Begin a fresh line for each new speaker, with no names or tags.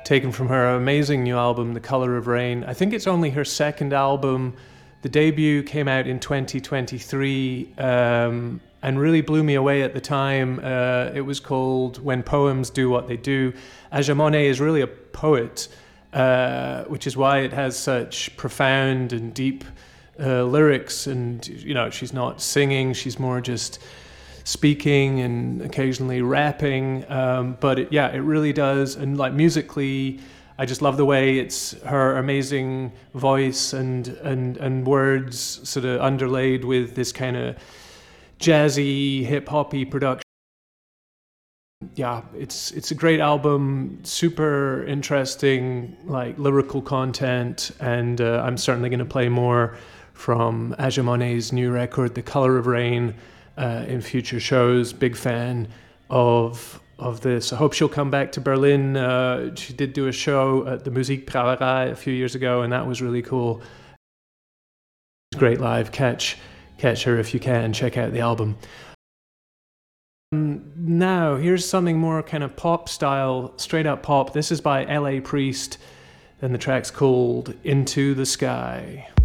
taken from her amazing new album, The Color of Rain. I think it's only her second album. The debut came out in 2023 and really blew me away at the time. It was called When Poems Do What They Do. Aja Monet is really a poet, which is why it has such profound and deep lyrics. And, you know, she's not singing, she's more just speaking and occasionally rapping. But it really does. And like musically, I just love the way it's her amazing voice and words sort of underlaid with this kind of jazzy, hip-hoppy production. Yeah, it's a great album, super interesting, like lyrical content, and I'm certainly going to play more from Aja Monet's new record, The Color of Rain, in future shows. Big fan of this. I hope she'll come back to Berlin. She did do a show at the Musikbrauerei a few years ago, and that was really cool. Great live. Catch her if you can. Check out the album. Now, here's something more kind of pop style, straight up pop. This is by L.A. Priest, and the track's called Into the Sky.